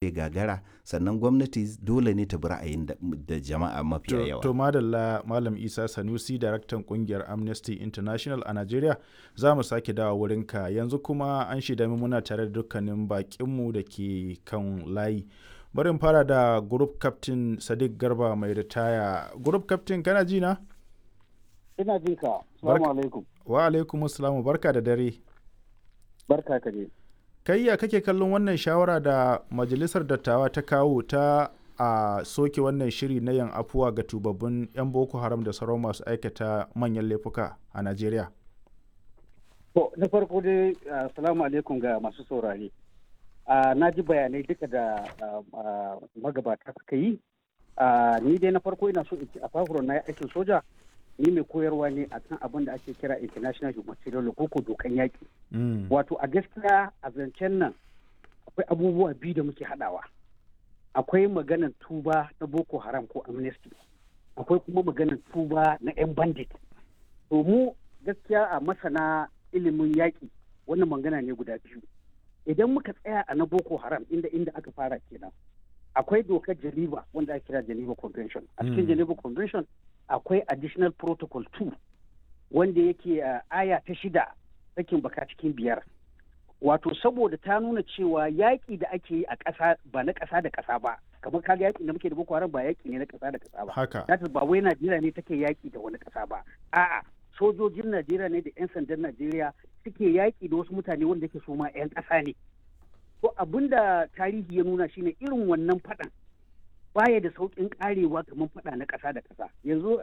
zai gagara, sannan gwamnati dole ne ta bi ra'ayin da jama'a mafiya yawa. To madalla Malam Isa Sanusi, daraktan kungiyar Amnesty International a Najeriya, za mu sake dawo wurinka yanzu. Kuma an shaida muna tare da dukkanin bakinmu da ke kan layi. Bari in fara da Group Captain Sadiq Garba mai ritaya. Group Captain, kana ji na? Ina jin ka. Assalamu alaikum. Wa alaikum assalam, barka da dare. Barka ka je. Kai ya kake kallon wannan shawara da majalisar dattawa ta kawo ta a soke wannan shiri na yin afuwa ga tubabbin 'yan Boko Haram da sauran masu aikata manyan laifuka a Najeriya? To, na farko dai assalamu alaikum ga masu saurare. Na ji bayanai duka da magabata suka yi. Ni dai na farko ina so in ci a fafuron na aikin soja. Ni mai koyarwa ne a kan abin da ake kira international humanitarian law ko dokan yaƙi. Wato a gaskiya a zancen nan akwai abubuwa biyu da muke haɗawa. Akwai maganar tuba na Boko Haram ko Amnesty. Akwai kuma maganar tuba na 'yan bandit. To mu gaskiya a masana ilimin yaƙi wannan magana ne guda biyu. Idan muka tsaya a na Boko Haram inda aka fara kenan. Akwai dokar Geneva wanda ake kira Geneva Convention. A cikin Geneva Convention akwai additional protocol 2 wanda yake aya ta 6 sakin baka cikin 5. Wato saboda ta nuna cewa yaƙi da ake yi a ƙasa ba na ƙasa da ƙasa ba, kamar kaga yaƙi da muke da Boko Haram ba yaƙi ne na ƙasa da ƙasa ba. Haka. Ba wai Najeriya ne take yaƙi da wani ƙasa ba. A'a, sojojin Najeriya ne da 'yan sandan Najeriya suke yaƙi da wasu mutane wanda ke so ma 'yan ƙasa ne. To abinda tarihi ya nuna shine irin wannan faɗan baya da sauƙin ƙarewa kamar faɗa na ƙasa da ƙasa. Yanzu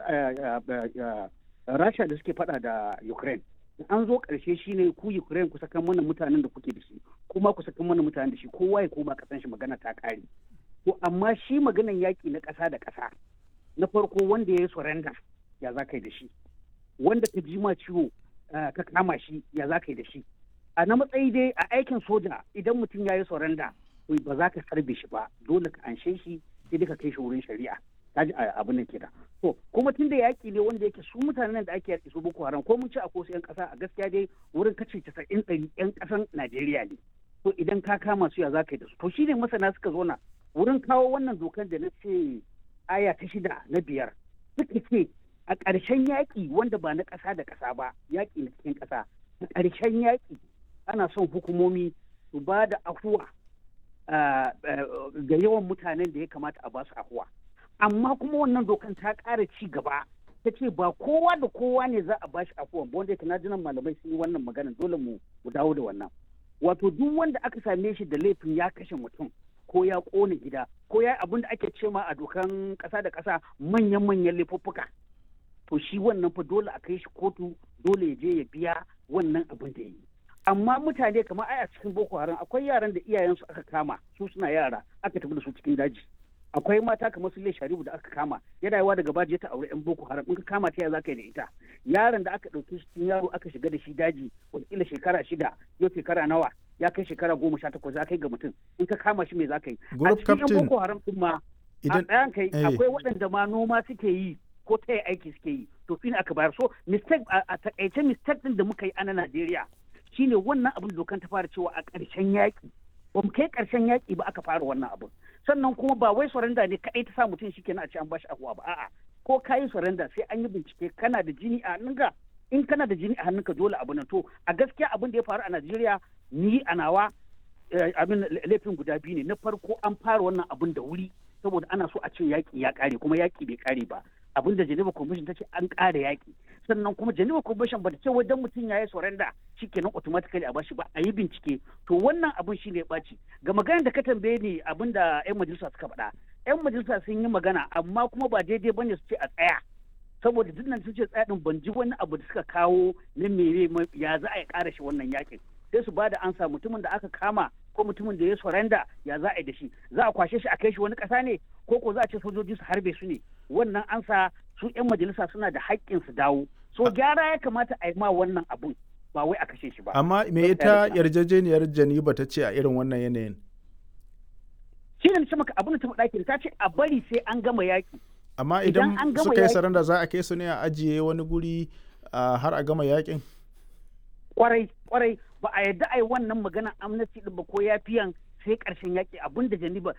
Rasha da suke faɗa da Ukraine, an zo ƙarshe shine ku Ukraine ku sakan mana mutanen da kuke da shi, kuma ku sakan mana mutanen da shi, kowa ya koma ƙasan shi, magana ta ƙare. To amma shi maganan yaƙi na ƙasa da ƙasa, na farko wanda ya yi surrender ya za ka yi da shi, wanda ka ji ma ciwo ka kama shi ya za ka yi da shi. A na matsayi dai a aikin soja idan mutum ya yi surrender ba za ka harbe shi ba, dole ka anshe shi sai ka kai shi wurin shari'a. Ta ji abin nan kenan. To kuma tun da yaƙi ne wanda yake su mutanen da ake yaƙi su Boko Haram, ko mun ci a kosu 'yan ƙasa, a gaskiya dai wurin kace 90 'yan ƙasan Najeriya ne. To idan ka kama su ya za ka yi da su. To shi ne masana suka zo na wurin kawo wannan dokar da na ce aya ta 6 na 5 suka ce a ƙarshen yaƙi wanda ba na ƙasa da ƙasa ba, yaƙi na cikin ƙasa, a ƙarshen yaƙi ana son hukumomi su ba da afuwa ga yawan mutanen da ya kamata a ba su afuwa. Amma kuma wannan dokan ta ƙara ci gaba, ta ce ba kowa da kowa ne za a ba shi afuwa ba, wanda yake na jinan malamai sun yi wannan magana, dole mu dawo da wannan. Wato duk wanda aka same shi da laifin ya kashe mutum ko ya ƙone gida ko ya yi abin da ake ce ma a dokan ƙasa da ƙasa manyan laifuffuka, to shi wannan fa dole a kai shi kotu, dole ya je ya biya wannan abin da ya yi. Amma mutane kamar a cikin Boko Haram akwai yaran da iyayensu aka kama su suna yara aka tafi da su cikin daji. Akwai mata kamar su Sharibu da aka kama, yana yawa daga baji ta aure 'yan Boko Haram, in ka kama ta ya za ka yi da ita. Yaron da aka ɗauki shi yaro aka shiga da shi daji wataƙila shekara 6 yau shekara nawa ya kai shekara 18 za ka yi ga mutum, in ka kama shi me za ka yi. A cikin 'yan Boko Haram ɗin ma a ɗayan kai akwai waɗanda ma noma suke yi ko taya aiki suke yi, to fi ne aka bayar. So mistake a taƙaice mistake ɗin da muka yi a Najeriya shine wannan abin dokan ta fara cewa a ƙarshen yaƙi, ba mu kai ƙarshen yaƙi ba aka fara wannan abin. Sannan kuma ba wai surrender ne kaɗai ta sa mutum shi kenan a ce an bashi afuwa ba, a'a, ko ka yi surrender sai an yi bincike, kana da jini a hannunka, in kana da jini a hannunka dole abu nan. To a gaskiya abin da ya faru a Najeriya ni a nawa abin laifin guda biyu ne. Na farko an fara wannan abin da wuri saboda ana so a ce yaƙi ya ƙare, kuma yaƙi bai ƙare ba. Abin da Geneva Convention ta ce an ƙara yaƙi, sannan kuma Geneva Convention ba ta ce wajen mutum ya yi surrender shikenan automatically a bashi ba, a yi bincike. To wannan abin shi ne ya ɓaci. Ga maganar da ka tambaye ni abin da 'yan majalisa suka faɗa, 'yan majalisa sun yi magana amma kuma ba daidai bane su ce a tsaya, saboda duk nan sun ce tsaya din ban ji wani abu da suka kawo na mere ya za a yi ƙara shi wannan yaƙin. Sai su ba da ansa, mutumin da aka kama ko mutumin da ya surrender ya za a yi da shi, za a kwashe shi a kai shi wani ƙasa ne ko za a ce sojoji su harbe su ne. Wannan ansa su 'yan majalisa suna da haƙƙin su dawo. So gyara ya kamata a yi ma wannan abun, ba wai a kashe shi ba. Amma me ita yarjejeniyar Geneva ta ce a irin wannan yanayin? Shi ne maka abin da ta faɗa ta ce a bari sai an gama yaƙi. Amma idan suka yi saranda za a kai su ne a ajiye wani guri har a gama yaƙin? Kwarai ba a yarda a yi wannan magana amnesty ɗin ba ko yafiyan sai ƙarshen yaƙi, abin da Geneva